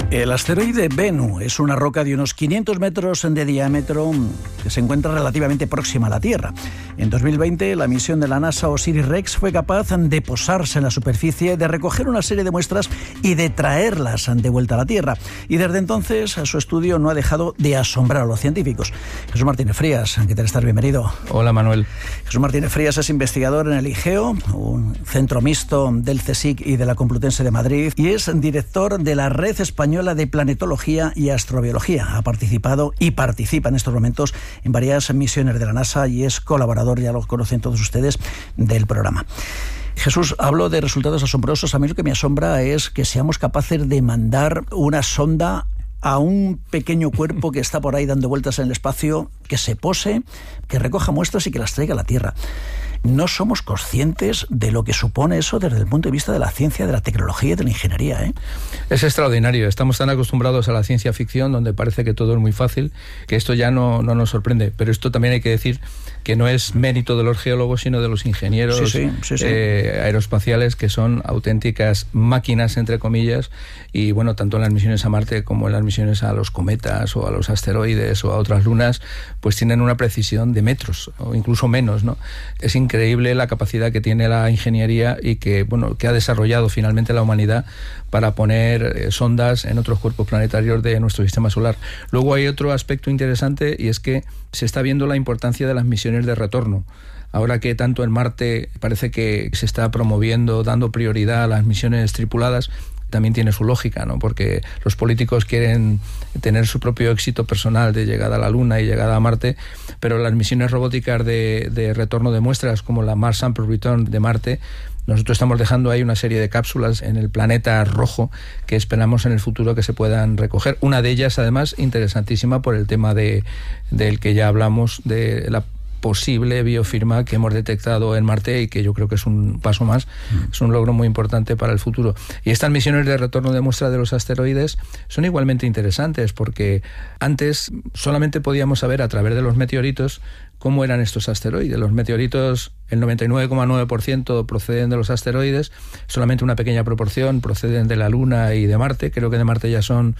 El asteroide Bennu es una roca de unos 500 metros de diámetro que se encuentra relativamente próxima a la Tierra. En 2020, la misión de la NASA OSIRIS-REx fue capaz de posarse en la superficie, de recoger una serie de muestras y de traerlas de vuelta a la Tierra. Y desde entonces, su estudio no ha dejado de asombrar a los científicos. Jesús Martínez Frías, ¿qué tal estás? Bienvenido. Hola, Manuel. Jesús Martínez Frías es investigador en el IGEO, un centro mixto del CSIC y de la Complutense de Madrid, y es director de la Red Española de Planetología y Astrobiología. Ha participado y participa en estos momentos en varias misiones de la NASA y es colaborador, ya lo conocen todos ustedes, del programa. Jesús, hablo de resultados asombrosos. A mí lo que me asombra es que seamos capaces de mandar una sonda a un pequeño cuerpo que está por ahí dando vueltas en el espacio, que se pose, que recoja muestras y que las traiga a la Tierra. No somos conscientes de lo que supone eso desde el punto de vista de la ciencia, de la tecnología y de la ingeniería, ¿eh? Es extraordinario. Estamos tan acostumbrados a la ciencia ficción, donde parece que todo es muy fácil, que esto ya no nos sorprende. Pero esto también hay que decir que no es mérito de los geólogos, sino de los ingenieros aeroespaciales, que son auténticas máquinas, entre comillas, y bueno, tanto en las misiones a Marte como en las misiones a los cometas o a los asteroides o a otras lunas, pues tienen una precisión de metros o incluso menos, ¿no? Es increíble la capacidad que tiene la ingeniería y que ha desarrollado finalmente la humanidad para poner sondas en otros cuerpos planetarios de nuestro sistema solar. Luego hay otro aspecto interesante, y es que se está viendo la importancia de las misiones de retorno. Ahora que tanto en Marte parece que se está promoviendo, dando prioridad a las misiones tripuladas, también tiene su lógica, ¿no? Porque los políticos quieren tener su propio éxito personal de llegada a la Luna y llegada a Marte, pero las misiones robóticas de retorno de muestras, como la Mars Sample Return de Marte, nosotros estamos dejando ahí una serie de cápsulas en el planeta rojo que esperamos en el futuro que se puedan recoger. Una de ellas, además, interesantísima por el tema del que ya hablamos, de la posible biofirma que hemos detectado en Marte y que yo creo que es un paso más, es un logro muy importante para el futuro. Y estas misiones de retorno de muestra de los asteroides son igualmente interesantes, porque antes solamente podíamos saber a través de los meteoritos cómo eran estos asteroides. Los meteoritos, el 99,9% proceden de los asteroides, solamente una pequeña proporción proceden de la Luna y de Marte. Creo que de Marte ya son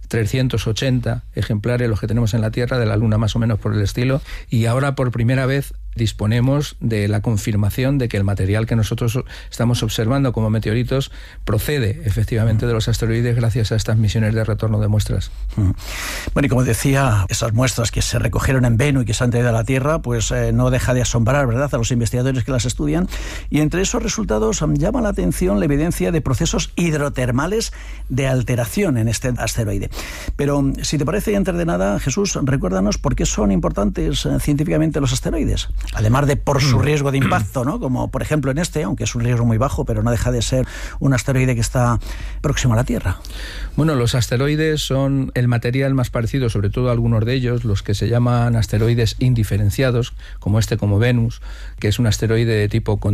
380 ejemplares los que tenemos en la Tierra, de la Luna más o menos por el estilo, y ahora por primera vez disponemos de la confirmación de que el material que nosotros estamos observando como meteoritos procede efectivamente de los asteroides gracias a estas misiones de retorno de muestras. Bueno, y como decía, esas muestras que se recogieron en Bennu y que se han traído a la Tierra, pues no deja de asombrar, ¿verdad?, a los investigadores que las estudian. Y entre esos resultados llama la atención la evidencia de procesos hidrotermales de alteración en este asteroide. Pero si te parece, antes de nada, Jesús, recuérdanos por qué son importantes científicamente los asteroides. Además de por su riesgo de impacto, ¿no? Como por ejemplo en este, aunque es un riesgo muy bajo, pero no deja de ser un asteroide que está próximo a la Tierra. Bueno, los asteroides son el material más parecido, sobre todo algunos de ellos, los que se llaman asteroides indiferenciados, como Venus, que es un asteroide de tipo